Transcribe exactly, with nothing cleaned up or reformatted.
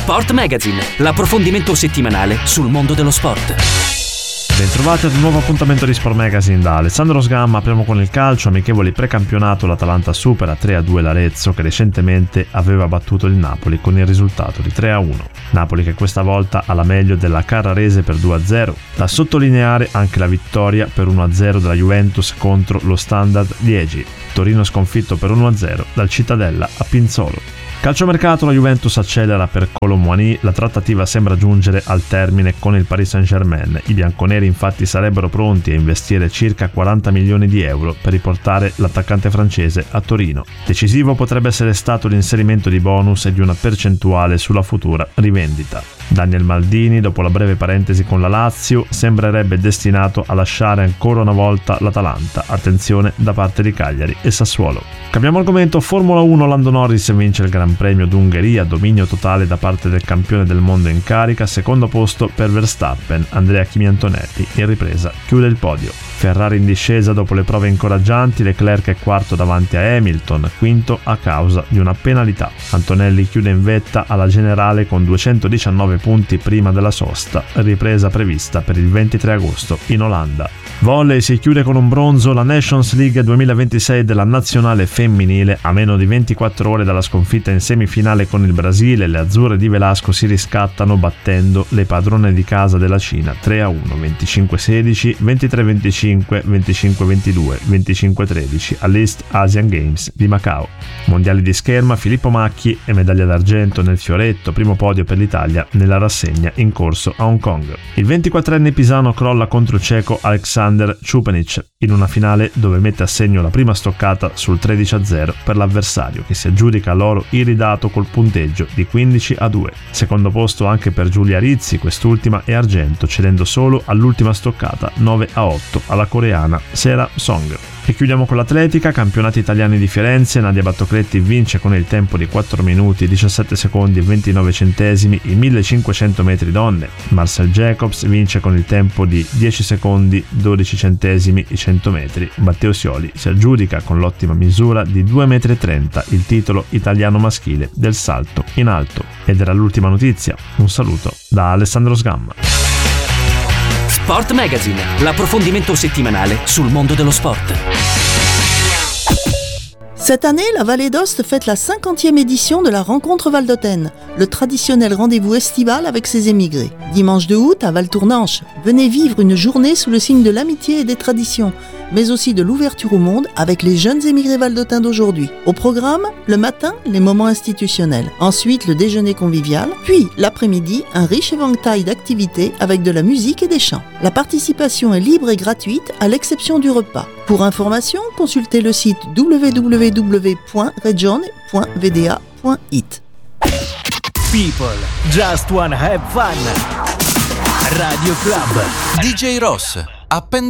Sport Magazine, l'approfondimento settimanale sul mondo dello sport. Bentrovati ad un nuovo appuntamento di Sport Magazine da Alessandro Sgamma. Apriamo con il calcio. Amichevoli precampionato, l'Atalanta supera tre a due l'Arezzo, che recentemente aveva battuto il Napoli con il risultato di tre a uno. Napoli che questa volta ha la meglio della Carrarese per due a zero. Da sottolineare anche la vittoria per uno a zero della Juventus contro lo Standard Liegi. Torino sconfitto per uno a zero dal Cittadella a Pinzolo. Calciomercato, la Juventus accelera per Kolo Muani, la trattativa sembra giungere al termine con il Paris Saint-Germain. I bianconeri infatti sarebbero pronti a investire circa quaranta milioni di euro per riportare l'attaccante francese a Torino. Decisivo potrebbe essere stato l'inserimento di bonus e di una percentuale sulla futura rivendita. Daniel Maldini, dopo la breve parentesi con la Lazio, sembrerebbe destinato a lasciare ancora una volta l'Atalanta. Attenzione da parte di Cagliari e Sassuolo. Cambiamo argomento. Formula uno, Lando Norris vince il Gran Premio d'Ungheria, dominio totale da parte del campione del mondo in carica, secondo posto per Verstappen. Andrea Kimi Antonelli in ripresa chiude il podio. Ferrari in discesa dopo le prove incoraggianti, Leclerc è quarto davanti a Hamilton, quinto a causa di una penalità. Antonelli chiude in vetta alla generale con duecentodiciannove punti prima della sosta, ripresa prevista per il ventitré agosto in Olanda. Volley si chiude con un bronzo la Nations League duemilaventisei della nazionale femminile. A meno di ventiquattro ore dalla sconfitta in semifinale con il Brasile, le azzurre di Velasco si riscattano battendo le padrone di casa della Cina tre a uno, venticinque sedici, ventitré venticinque, venticinque ventidue, venticinque tredici all'East Asian Games di Macao. Mondiali di scherma, Filippo Macchi e medaglia d'argento nel fioretto, primo podio per l'Italia nella rassegna in corso a Hong Kong. Il ventiquattrenne pisano crolla contro il ceco Alexander Čupenić in una finale dove mette a segno la prima stoccata sul tredici a zero per l'avversario, che si aggiudica l'oro iridato col punteggio di quindici a due. Secondo posto anche per Giulia Rizzi, quest'ultima è argento, cedendo solo all'ultima stoccata nove a otto alla coreana Sera Song. E chiudiamo con l'atletica, campionati italiani di Firenze. Nadia Battocletti vince con il tempo di quattro minuti, diciassette secondi e ventinove centesimi i millecinquecento metri donne. Marcel Jacobs vince con il tempo di dieci secondi, dodici centesimi i cento metri. Matteo Sioli si aggiudica con l'ottima misura di due metri e trenta il titolo italiano maschile del salto in alto. Ed era l'ultima notizia. Un saluto da Alessandro Sgamma. Sport Magazine, l'approfondimento settimanale sul mondo dello sport. Cette année, la Vallée d'Ost fête la cinquantième édition de la Rencontre Valdôtaine, le traditionnel rendez-vous estival avec ses émigrés. Dimanche deux août, à Val-Tournanche, venez vivre une journée sous le signe de l'amitié et des traditions, mais aussi de l'ouverture au monde avec les jeunes émigrés valdôtains d'aujourd'hui. Au programme, le matin, les moments institutionnels. Ensuite, le déjeuner convivial. Puis, l'après-midi, un riche éventail d'activités avec de la musique et des chants. La participation est libre et gratuite à l'exception du repas. Pour information, consultez le site w w w point regione point v d a point i t. People just wanna have fun. Radio Club. D J Ross, Up and